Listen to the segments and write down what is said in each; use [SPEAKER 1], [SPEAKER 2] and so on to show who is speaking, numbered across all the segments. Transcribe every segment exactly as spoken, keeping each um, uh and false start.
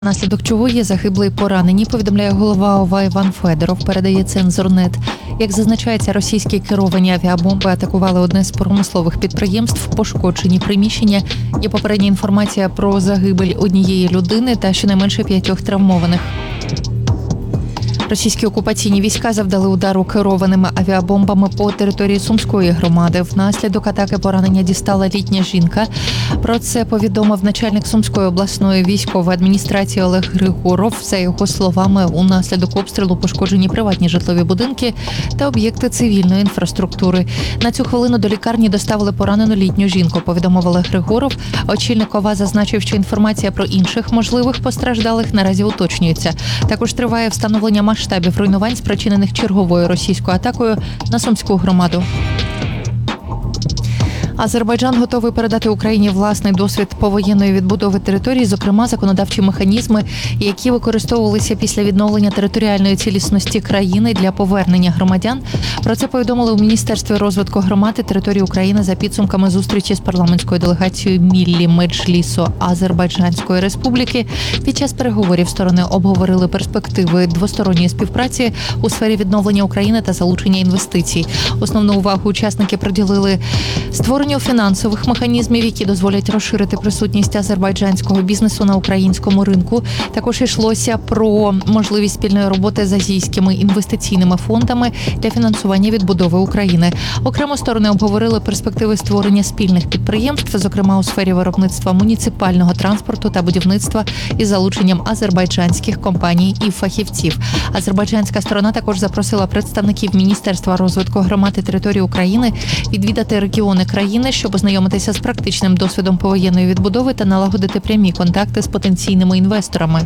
[SPEAKER 1] Наслідок чого є загиблий і поранені, повідомляє голова ОВА Іван Федоров, передає Цензорнет. Як зазначається, російські керовані авіабомби атакували одне з промислових підприємств, пошкоджені приміщення. Є попередня інформація про загибель однієї людини та щонайменше п'ятьох травмованих. Російські окупаційні війська завдали удару керованими авіабомбами по території Сумської громади. Внаслідок атаки поранення дістала літня жінка. Про це повідомив начальник Сумської обласної військової адміністрації Олег Григоров. За його словами, унаслідок обстрілу пошкоджені приватні житлові будинки та об'єкти цивільної інфраструктури. На цю хвилину до лікарні доставили поранену літню жінку, повідомив Олег Григоров. Очільник ОВА зазначив, що інформація про інших можливих постраждалих наразі уточнюється. Також триває встановлення масштабів масштабів руйнувань, спричинених черговою російською атакою на Сумську громаду. Азербайджан готовий передати Україні власний досвід повоєнної відбудови території, зокрема законодавчі механізми, які використовувалися після відновлення територіальної цілісності країни для повернення громадян. Про це повідомили у Міністерстві розвитку громад і території України за підсумками зустрічі з парламентською делегацією Міллі Меджлісу Азербайджанської Республіки. Під час переговорів сторони обговорили перспективи двосторонньої співпраці у сфері відновлення України та залучення інвестицій. Основну увагу учасники приділили створенню фінансових механізмів, які дозволять розширити присутність азербайджанського бізнесу на українському ринку. Також йшлося про можливість спільної роботи з азійськими інвестиційними фондами для фінансування відбудови України. Окремо сторони обговорили перспективи створення спільних підприємств, зокрема у сфері виробництва муніципального транспорту та будівництва із залученням азербайджанських компаній і фахівців. Азербайджанська сторона також запросила представників Міністерства розвитку громад і території України відвідати регіони країни, щоб ознайомитися з практичним досвідом повоєнної відбудови та налагодити прямі контакти з потенційними інвесторами.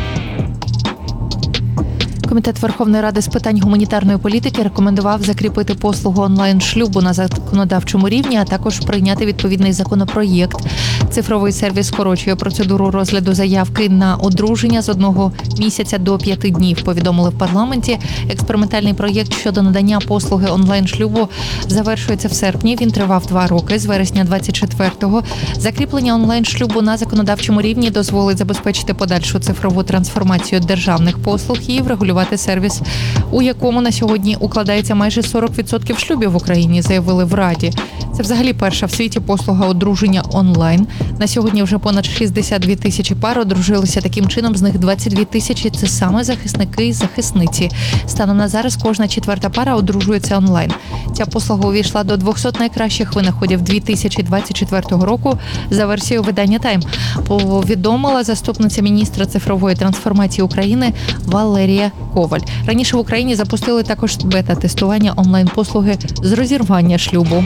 [SPEAKER 1] Комітет Верховної Ради з питань гуманітарної політики рекомендував закріпити послугу онлайн-шлюбу на законодавчому рівні, а також прийняти відповідний законопроєкт. Цифровий сервіс скорочує процедуру розгляду заявки на одруження з одного місяця до п'яти днів, повідомили в парламенті. Експериментальний проєкт щодо надання послуги онлайн-шлюбу завершується в серпні. Він тривав два роки, з вересня двадцять четвертого. Закріплення онлайн-шлюбу на законодавчому рівні дозволить забезпечити подальшу цифрову трансформацію державних послуг і врегулювати сервіс, у якому на сьогодні укладається майже сорок відсотків шлюбів в Україні, заявили в Раді. Це взагалі перша в світі послуга одруження онлайн. На сьогодні вже понад шістдесят дві тисячі пар одружилися таким чином, з них двадцять дві тисячі – це саме захисники і захисниці. Станом на зараз кожна четверта пара одружується онлайн. Ця послуга увійшла до двохсот найкращих винаходів дві тисячі двадцять четвертого року за версією видання «Тайм», повідомила заступниця міністра цифрової трансформації України Валерія Коваль. Раніше в Україні запустили також бета-тестування онлайн-послуги з розірвання шлюбу.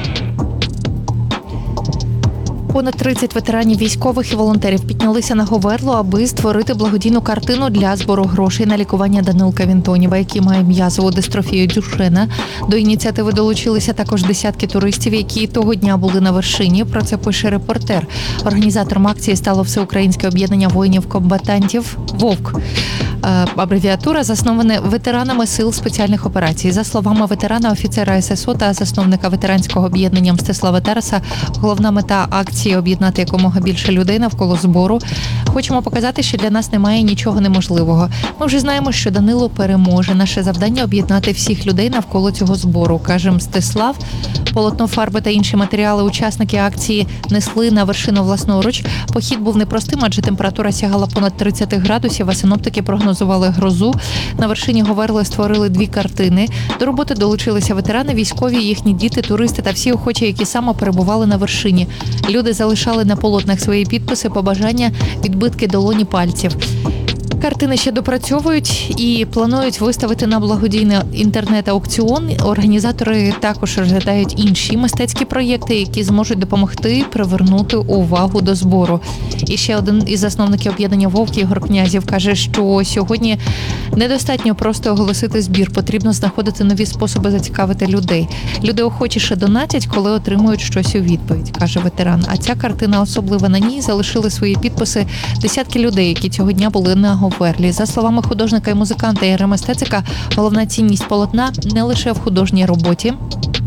[SPEAKER 1] Понад тридцять ветеранів військових і волонтерів піднялися на Говерло, аби створити благодійну картину для збору грошей на лікування Данилка Вінтонєва, який має м'язову дистрофію Дюшена. До ініціативи долучилися також десятки туристів, які того дня були на вершині. Про це пише репортер. Організатором акції стало Всеукраїнське об'єднання воїнів-комбатантів «Вовк». Абревіатура заснована ветеранами сил спеціальних операцій. За словами ветерана, офіцера ес ес о та засновника ветеранського об'єднання Мстислава Тараса, головна мета акції – об'єднати якомога більше людей навколо збору. Хочемо показати, що для нас немає нічого неможливого. Ми вже знаємо, що Данило переможе. Наше завдання – об'єднати всіх людей навколо цього збору, каже Мстислав. Полотно, фарби та інші матеріали учасники акції несли на вершину власноруч. Похід був непростим, адже температура сягала понад тридцять градусів, а синоптики прогнозували грозу. На вершині Говерли створили дві картини. До роботи долучилися ветерани, військові, їхні діти, туристи та всі охочі, які саме перебували на вершині. Люди залишали на полотнах свої підписи, побажання, відбитки долоні пальців. Картини ще допрацьовують і планують виставити на благодійний інтернет-аукціон. Організатори також розглядають інші мистецькі проєкти, які зможуть допомогти привернути увагу до збору. І ще один із засновників об'єднання «Вовк» Ігор Князів каже, що сьогодні недостатньо просто оголосити збір, потрібно знаходити нові способи зацікавити людей. Люди охочіше донатять, коли отримують щось у відповідь, каже ветеран. А ця картина особлива, на ній залишили свої підписи десятки людей, які цього дня були на Говерлі. За словами художника і музиканта Єрема Стецика, головна цінність полотна не лише в художній роботі,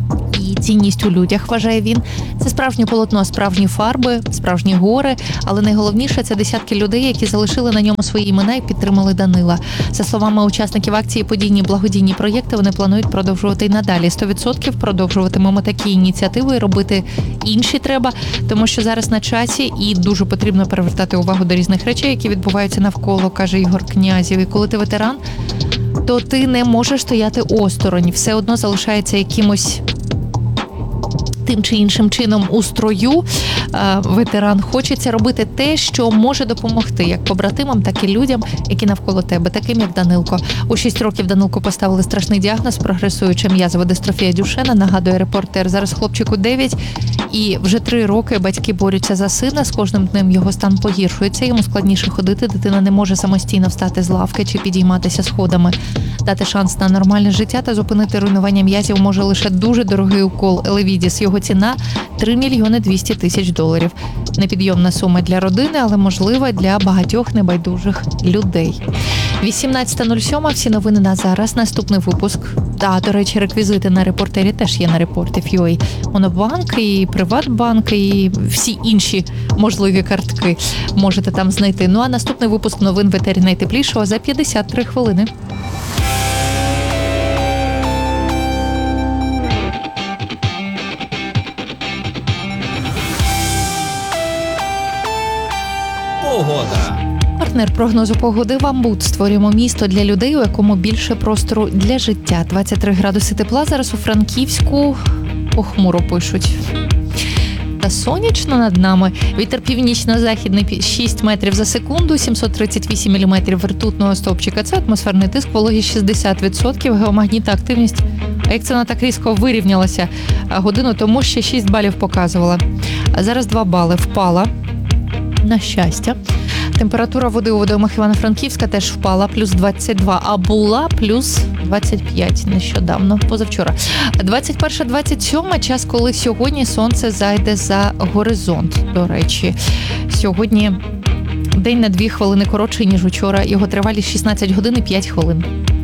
[SPEAKER 1] і цінність у людях, вважає він. Це справжнє полотно, справжні фарби, справжні гори, але найголовніше – це десятки людей, які залишили на ньому свої імена і підтримали Данила. За словами учасників акції, подібні благодійні проєкти вони планують продовжувати й надалі. сто відсотків продовжуватимемо такі ініціативи і робити інші треба, тому що зараз на часі і дуже потрібно перевертати увагу до різних речей, які відбуваються навколо, каже Ігор Князів. І коли ти ветеран, то ти не можеш стояти осторонь. Все одно залишається якимось тим чи іншим чином у строю. Ветеран хочеться робити те, що може допомогти як побратимам, так і людям, які навколо тебе, таким як Данилко. У шість років Данилку поставили страшний діагноз – прогресуюча м'язова дистрофія Дюшена, нагадує репортер. Зараз хлопчику дев'ять, і вже три роки батьки борються за сина. З кожним днем його стан погіршується, йому складніше ходити, дитина не може самостійно встати з лавки чи підійматися сходами. Дати шанс на нормальне життя та зупинити руйнування м'язів може лише дуже дорогий укол Елевідіс. Його ціна – три мільйони двісті тисяч доларів. Непідйомна сума для родини, але можлива для багатьох небайдужих людей. вісімнадцята нуль сім, всі новини на зараз. Наступний випуск. Та, до речі, реквізити на репортері теж є на репорті точка ю а. Монобанк і Приватбанк і всі інші можливі картки можете там знайти. Ну а наступний випуск новин в етері найтеплішого за п'ятдесят три хвилини.
[SPEAKER 2] Погода.
[SPEAKER 1] Партнер прогнозу погоди «Вамбут». Створюємо місто для людей, у якому більше простору для життя. двадцять три градуси тепла зараз у Франківську. Похмуро пишуть. Та сонячно над нами. Вітер північно-західний шість метрів за секунду, сімсот тридцять вісім міліметрів ртутного стовпчика. Це атмосферний тиск, вологість шістдесят відсотків, геомагнітна активність. А як це вона так різко вирівнялася? Годину тому ще шість балів показувала. А зараз два бали впала. На щастя. Температура води у водоймах Івано-Франківська теж впала, плюс двадцять два, а була плюс двадцять п'ять нещодавно, позавчора. двадцять перша двадцять сьома, час, коли сьогодні сонце зайде за горизонт, до речі. Сьогодні день на дві хвилини коротший, ніж учора. Його тривалість шістнадцять годин і п'ять хвилин.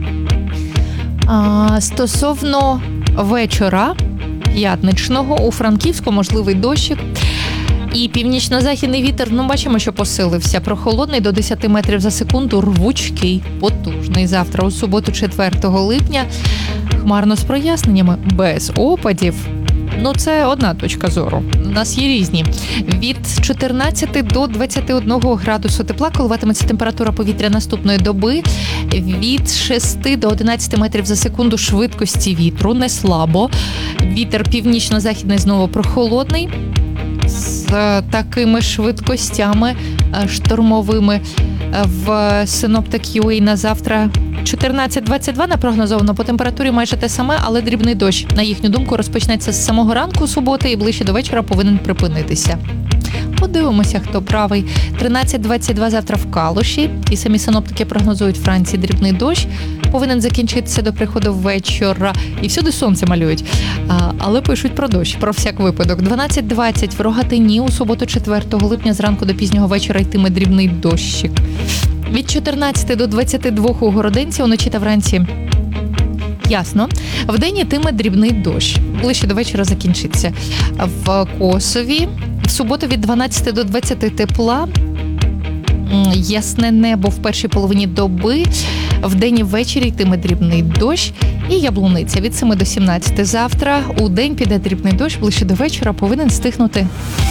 [SPEAKER 1] А, стосовно вечора п'ятничного, у Франківську можливий дощик. І північно-західний вітер, ну, бачимо, що посилився. Прохолодний до десять метрів за секунду, рвучкий, потужний. Завтра, у суботу, четвертого липня, хмарно з проясненнями, без опадів. Ну, це одна точка зору. У нас є різні. Від чотирнадцяти до двадцяти одного градусу тепла коливатиметься температура повітря наступної доби. Від шести до одинадцяти метрів за секунду швидкості вітру, не слабо. Вітер північно-західний знову прохолодний. З такими швидкостями штормовими в синоптик точка ю а на завтра чотирнадцять двадцять два напрогнозовано. По температурі майже те саме, але дрібний дощ, на їхню думку, розпочнеться з самого ранку суботи і ближче до вечора повинен припинитися. Подивимося, хто правий. тринадцять двадцять два завтра в Калуші. Ті самі синоптики прогнозують Франції дрібний дощ. Повинен закінчитися до приходу вечора. І всюди сонце малюють. А, але пишуть про дощ, про всяк випадок. дванадцять двадцять в Рогатині у суботу четвертого липня зранку до пізнього вечора йтиме дрібний дощик. Від чотирнадцяти до двадцяти двох у Городенці уночі та вранці ясно. Вдень йтиме дрібний дощ. Ближче до вечора закінчиться. В Косові в суботу від дванадцяти до двадцяти тепла. Ясне небо в першій половині доби. Вдень і ввечері йтиме дрібний дощ. І Яблуниця від семи до сімнадцяти завтра. У день піде дрібний дощ, ближче до вечора повинен стихнути.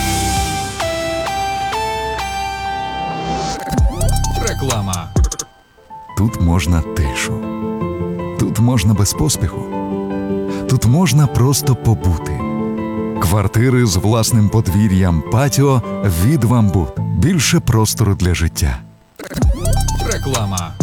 [SPEAKER 2] Реклама.
[SPEAKER 3] Тут можна тишу. Тут можна без поспіху. Тут можна просто побути. Квартири з власним подвір'ям, патіо від «Вамбут». Більше простору для життя.
[SPEAKER 2] Реклама.